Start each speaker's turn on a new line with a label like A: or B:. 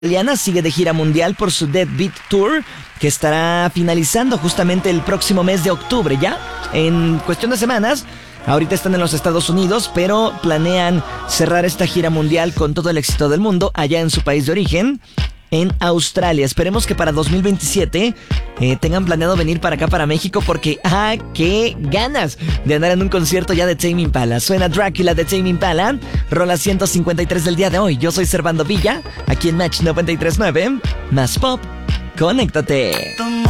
A: Liana sigue de gira mundial por su Dead Beat Tour, que estará finalizando justamente el próximo mes de octubre, ya en cuestión de semanas. Ahorita están en los Estados Unidos, pero planean cerrar esta gira mundial con todo el éxito del mundo allá en su país de origen, en Australia. Esperemos que para 2027 tengan planeado venir para acá, para México, porque qué ganas de andar en un concierto ya de Tame Impala. Suena Drácula de Tame Impala, rola 153 del día de hoy. Yo soy Servando Villa, aquí en Match 93.9, más pop, conéctate.